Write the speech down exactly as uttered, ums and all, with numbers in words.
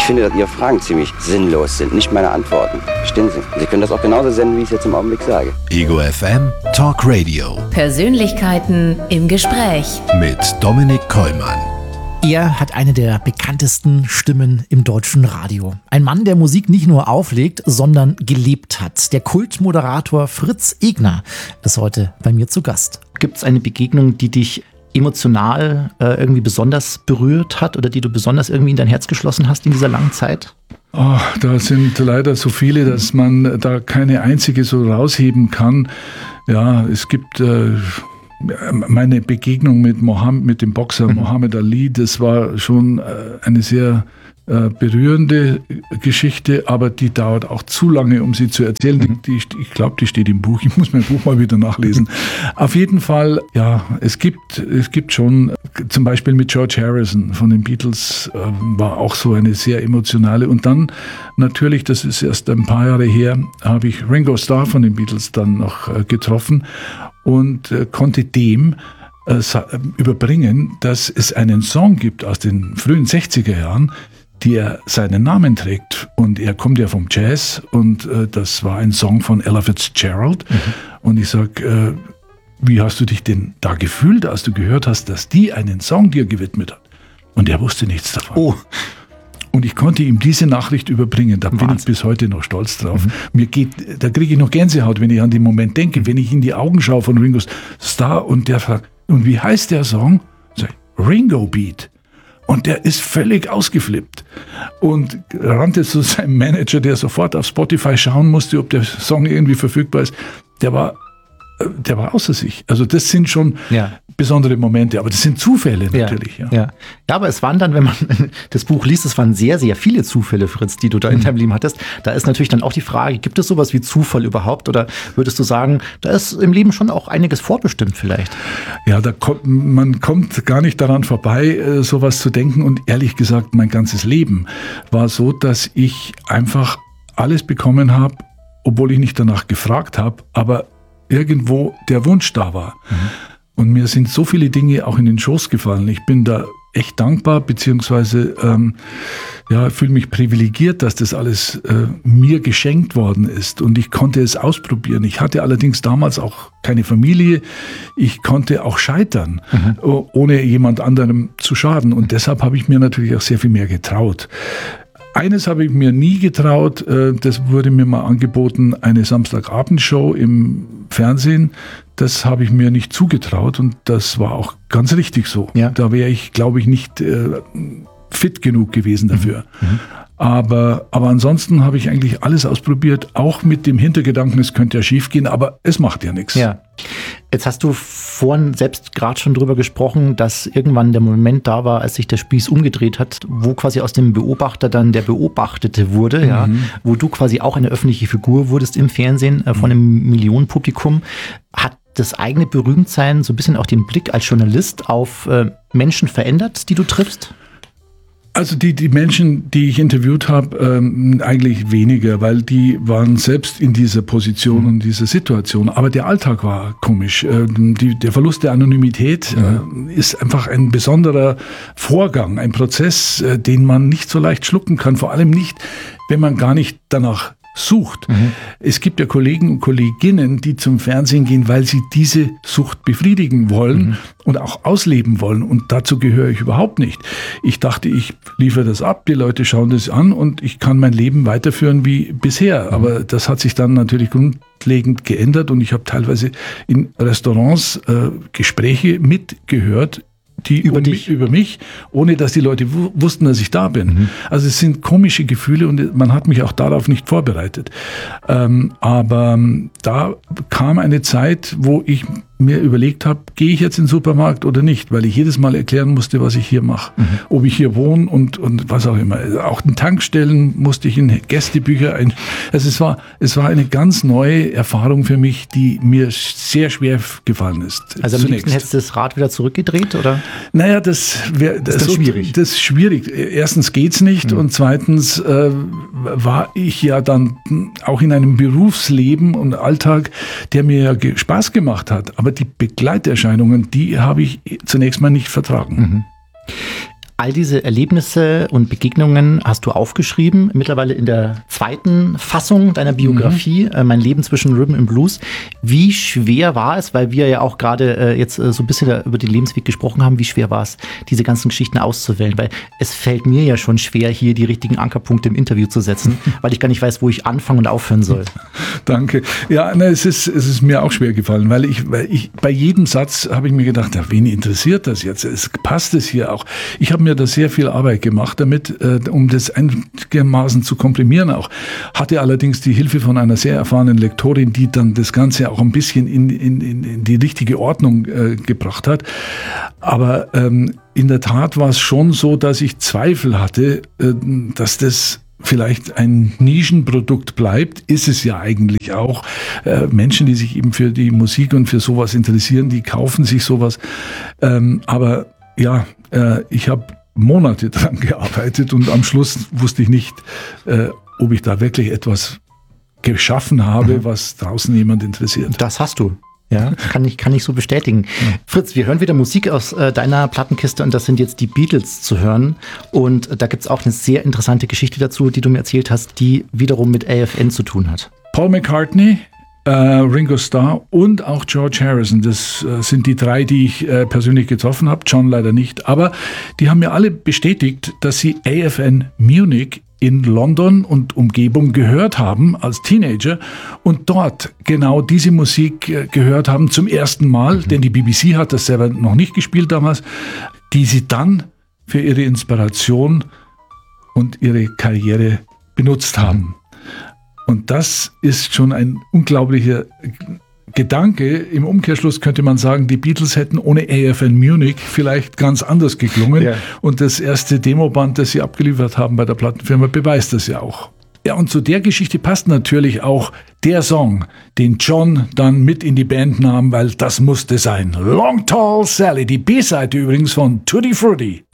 Ich finde, dass Ihre Fragen ziemlich sinnlos sind, nicht meine Antworten. Verstehen Sie? Sie können das auch genauso senden, wie ich es jetzt im Augenblick sage. Ego F M Talk Radio. Persönlichkeiten im Gespräch. Mit Dominik Kollmann. Er hat eine der bekanntesten Stimmen im deutschen Radio. Ein Mann, der Musik nicht nur auflegt, sondern gelebt hat. Der Kultmoderator Fritz Egner ist heute bei mir zu Gast. Gibt es eine Begegnung, die dich emotional äh, irgendwie besonders berührt hat oder die du besonders irgendwie in dein Herz geschlossen hast in dieser langen Zeit? Oh, da sind leider so viele, dass man da keine einzige so rausheben kann. Ja, es gibt äh, meine Begegnung mit Mohammed, mit dem Boxer Muhammad Ali, das war schon äh, eine sehr äh, berührende Geschichte, aber die dauert auch zu lange, um sie zu erzählen. Mhm. Die, die, ich glaube, die steht im Buch. Ich muss mein Buch mal wieder nachlesen. Auf jeden Fall, ja, es gibt, es gibt schon, zum Beispiel mit George Harrison von den Beatles, äh, war auch so eine sehr emotionale. Und dann natürlich, das ist erst ein paar Jahre her, habe ich Ringo Starr von den Beatles dann noch äh, getroffen und äh, konnte dem äh, überbringen, dass es einen Song gibt aus den frühen sechziger Jahren, der seinen Namen trägt. Und er kommt ja vom Jazz und äh, das war ein Song von Ella Fitzgerald. Mhm. Und ich sag, äh, wie hast du dich denn da gefühlt, als du gehört hast, dass die einen Song dir gewidmet hat? Und er wusste nichts davon. Oh. Und ich konnte ihm diese Nachricht überbringen. Da bin ich bis heute noch stolz drauf. Mhm. Mir geht, da kriege ich noch Gänsehaut, wenn ich an den Moment denke, mhm. wenn ich in die Augen schaue von Ringo Starr und der fragt, und wie heißt der Song? Sag ich, Ringo Beat. Und der ist völlig ausgeflippt und rannte zu seinem Manager, der sofort auf Spotify schauen musste, ob der Song irgendwie verfügbar ist. Der war, der war außer sich. Also das sind schon ja. besondere Momente, aber das sind Zufälle natürlich. Ja, ja. Ja. ja, aber es waren dann, wenn man das Buch liest, es waren sehr, sehr viele Zufälle, Fritz, die du da in deinem Leben hattest. Da ist natürlich dann auch die Frage, gibt es sowas wie Zufall überhaupt? Oder würdest du sagen, da ist im Leben schon auch einiges vorbestimmt vielleicht? Ja, da kommt, man kommt gar nicht daran vorbei, sowas zu denken. Und ehrlich gesagt, mein ganzes Leben war so, dass ich einfach alles bekommen habe, obwohl ich nicht danach gefragt habe, aber irgendwo der Wunsch da war. Mhm. Und mir sind so viele Dinge auch in den Schoß gefallen. Ich bin da echt dankbar, beziehungsweise ähm, ja, fühle mich privilegiert, dass das alles äh, mir geschenkt worden ist. Und ich konnte es ausprobieren. Ich hatte allerdings damals auch keine Familie. Ich konnte auch scheitern, mhm. ohne jemand anderem zu schaden. Und deshalb habe ich mir natürlich auch sehr viel mehr getraut. Eines habe ich mir nie getraut, das wurde mir mal angeboten, eine Samstagabendshow im Fernsehen. Das habe ich mir nicht zugetraut und das war auch ganz richtig so. Ja. Da wäre ich, glaube ich, nicht äh, fit genug gewesen dafür. Mhm. Aber, aber ansonsten habe ich eigentlich alles ausprobiert, auch mit dem Hintergedanken, es könnte ja schief gehen, aber es macht ja nichts. Ja. Jetzt hast du vorhin selbst gerade schon drüber gesprochen, dass irgendwann der Moment da war, als sich der Spieß umgedreht hat, wo quasi aus dem Beobachter dann der Beobachtete wurde, mhm. ja, wo du quasi auch eine öffentliche Figur wurdest im Fernsehen äh, von einem Millionenpublikum. Hat das eigene Berühmtsein so ein bisschen auch den Blick als Journalist auf äh, Menschen verändert, die du triffst? Also die, die Menschen, die ich interviewt habe, ähm, eigentlich weniger, weil die waren selbst in dieser Position und dieser Situation. Aber der Alltag war komisch. Ähm, die, der Verlust der Anonymität mhm. äh, ist einfach ein besonderer Vorgang, ein Prozess, äh, den man nicht so leicht schlucken kann. Vor allem nicht, wenn man gar nicht danach sucht. Mhm. Es gibt ja Kollegen und Kolleginnen, die zum Fernsehen gehen, weil sie diese Sucht befriedigen wollen mhm. und auch ausleben wollen. Und dazu gehöre ich überhaupt nicht. Ich dachte, ich liefere das ab, die Leute schauen das an und ich kann mein Leben weiterführen wie bisher. Mhm. Aber das hat sich dann natürlich grundlegend geändert und ich habe teilweise in Restaurants äh, Gespräche mitgehört, die über, um dich. Mich, über mich, ohne dass die Leute w- wussten, dass ich da bin. Mhm. Also es sind komische Gefühle und man hat mich auch darauf nicht vorbereitet. Ähm, aber da kam eine Zeit, wo ich mir überlegt habe, gehe ich jetzt in den Supermarkt oder nicht, weil ich jedes Mal erklären musste, was ich hier mache. Mhm. Ob ich hier wohne und, und was auch immer. Auch den Tankstellen musste ich in Gästebücher ein. Also es war, es war eine ganz neue Erfahrung für mich, die mir sehr schwer gefallen ist. Also am liebsten hättest du das Rad wieder zurückgedreht, oder? Naja, das wäre das, das ist schwierig. Das ist schwierig. Erstens geht's nicht mhm. und zweitens äh, war ich ja dann auch in einem Berufsleben und Alltag, der mir ja ge- Spaß gemacht hat. Aber die Begleiterscheinungen, die habe ich zunächst mal nicht vertragen. Mhm. All diese Erlebnisse und Begegnungen hast du aufgeschrieben, mittlerweile in der zweiten Fassung deiner Biografie, mhm. äh, Mein Leben zwischen Rhythm and Blues. Wie schwer war es, weil wir ja auch gerade äh, jetzt äh, so ein bisschen da über den Lebensweg gesprochen haben, wie schwer war es, diese ganzen Geschichten auszuwählen? Weil es fällt mir ja schon schwer, hier die richtigen Ankerpunkte im Interview zu setzen, weil ich gar nicht weiß, wo ich anfangen und aufhören soll. Danke. Ja, ne, es ist, es ist mir auch schwer gefallen, weil ich, weil ich bei jedem Satz habe ich mir gedacht, ja, wen interessiert das jetzt? Es passt es hier auch. Ich habe mir da sehr viel Arbeit gemacht damit, äh, um das einigermaßen zu komprimieren auch. Hatte allerdings die Hilfe von einer sehr erfahrenen Lektorin, die dann das Ganze auch ein bisschen in, in, in die richtige Ordnung äh, gebracht hat. Aber ähm, in der Tat war es schon so, dass ich Zweifel hatte, äh, dass das vielleicht ein Nischenprodukt bleibt, ist es ja eigentlich auch. Äh, Menschen, die sich eben für die Musik und für sowas interessieren, die kaufen sich sowas. Ähm, aber ja, äh, ich habe Monate dran gearbeitet und am Schluss wusste ich nicht, äh, ob ich da wirklich etwas geschaffen habe, mhm. was draußen jemand interessiert. Das hast du. Ja, kann ich, kann ich so bestätigen. Ja. Fritz, wir hören wieder Musik aus äh, deiner Plattenkiste und das sind jetzt die Beatles zu hören. Und äh, da gibt's auch eine sehr interessante Geschichte dazu, die du mir erzählt hast, die wiederum mit A F N zu tun hat. Paul McCartney, äh, Ringo Starr und auch George Harrison, das äh, sind die drei, die ich äh, persönlich getroffen habe, John leider nicht. Aber die haben mir alle bestätigt, dass sie A F N Munich in London und Umgebung gehört haben als Teenager und dort genau diese Musik gehört haben zum ersten Mal, mhm. denn die B B C hat das selber noch nicht gespielt damals, die sie dann für ihre Inspiration und ihre Karriere benutzt haben. Und das ist schon ein unglaublicher Gedanke. Im Umkehrschluss könnte man sagen, die Beatles hätten ohne A F N Munich vielleicht ganz anders geklungen. Ja. Und das erste Demoband, das sie abgeliefert haben bei der Plattenfirma, beweist das ja auch. Ja, und zu der Geschichte passt natürlich auch der Song, den John dann mit in die Band nahm, weil das musste sein. Long Tall Sally, die B-Seite übrigens von Tutti Frutti.